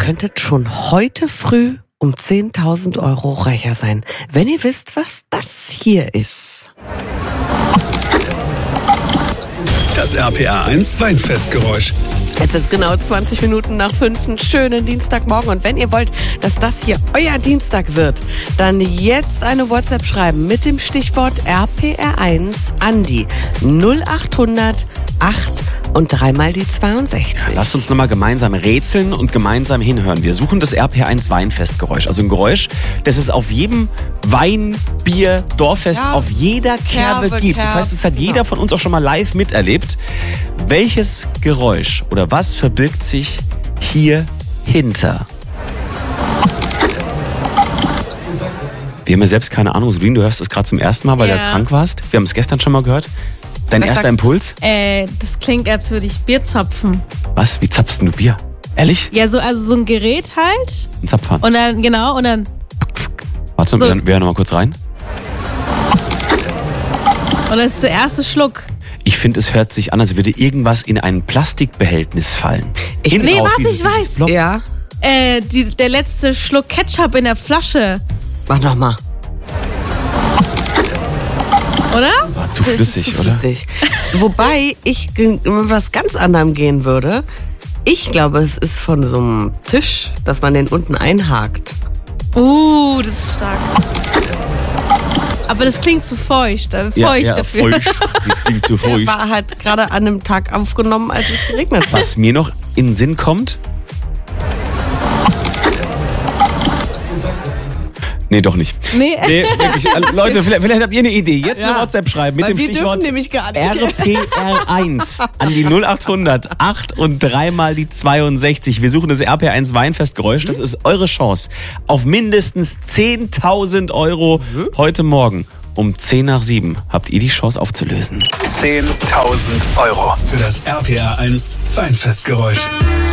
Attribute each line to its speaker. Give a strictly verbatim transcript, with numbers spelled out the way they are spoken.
Speaker 1: könntet schon heute früh um zehntausend Euro reicher sein, wenn ihr wisst, was das hier ist.
Speaker 2: Das R P R eins Weinfestgeräusch.
Speaker 1: Es ist genau zwanzig Minuten nach fünf, einen schönen Dienstagmorgen. Und wenn ihr wollt, dass das hier euer Dienstag wird, dann jetzt eine WhatsApp schreiben mit dem Stichwort R P R eins an die null acht hundert acht und dreimal die zweiundsechzig.
Speaker 3: Lasst uns nochmal gemeinsam rätseln und gemeinsam hinhören. Wir suchen das R P R eins Weinfestgeräusch. Also ein Geräusch, das es auf jedem Wein, Bier, Dorffest,
Speaker 1: Ja,
Speaker 3: auf jeder Kerbe,
Speaker 1: Kerbe,
Speaker 3: gibt. Das
Speaker 1: Kerbe,
Speaker 3: heißt, es hat jeder
Speaker 1: genau.
Speaker 3: von uns auch schon mal live miterlebt. Welches Geräusch oder was verbirgt sich hier hinter? Wir haben ja selbst keine Ahnung. Solin, du hörst es gerade zum ersten Mal, weil
Speaker 4: Ja.
Speaker 3: du krank warst. Wir haben es gestern schon mal gehört. Dein
Speaker 1: Was
Speaker 3: erster
Speaker 1: sagst du?
Speaker 3: Impuls?
Speaker 4: Äh, das klingt, als würde ich Bier zapfen.
Speaker 3: Was? Wie zapfst du Bier? Ehrlich?
Speaker 4: Ja, so, also so ein Gerät halt.
Speaker 3: Ein Zapfhahn.
Speaker 4: Und dann, genau, und dann,
Speaker 3: Warte,
Speaker 4: so.
Speaker 3: wir hören wir hören noch mal kurz rein.
Speaker 4: und das ist der erste Schluck.
Speaker 3: Ich finde, es hört sich an, als würde irgendwas in ein Plastikbehältnis fallen.
Speaker 1: Ich-
Speaker 3: Hinten
Speaker 4: Nee,
Speaker 3: raus,
Speaker 4: warte,
Speaker 3: dieses-
Speaker 4: ich weiß.
Speaker 3: dieses Block.
Speaker 1: Ja,
Speaker 4: Äh, die, der letzte Schluck Ketchup in der Flasche,
Speaker 1: mach noch mal.
Speaker 4: oder?
Speaker 3: War zu flüssig,
Speaker 1: Zu
Speaker 3: oder?
Speaker 1: flüssig. Wobei ich ge- mit was ganz anderem gehen würde. Ich glaube, es ist von so einem Tisch, dass man den unten einhakt.
Speaker 4: Uh, das ist stark. Aber das klingt zu feucht, äh, feucht dafür.
Speaker 3: Feucht. Das klingt zu feucht.
Speaker 1: War halt gerade an einem Tag aufgenommen, als es geregnet hat.
Speaker 3: Was mir noch in den Sinn kommt... Nee, doch nicht.
Speaker 4: Nee.
Speaker 3: Nee, wirklich. Also, Leute, vielleicht, vielleicht habt ihr eine Idee. Jetzt
Speaker 1: Ja.
Speaker 3: eine WhatsApp schreiben mit
Speaker 1: Weil
Speaker 3: dem
Speaker 1: wir
Speaker 3: Stichwort
Speaker 1: dürfen nämlich gar nicht.
Speaker 3: R P R eins an die null acht hundert acht und dreimal die zweiundsechzig. Wir suchen das R P R eins Weinfestgeräusch. Das ist eure Chance auf mindestens zehntausend Euro heute Morgen. Um zehn nach sieben habt ihr die Chance aufzulösen.
Speaker 2: zehntausend Euro für das R P R eins Weinfestgeräusch.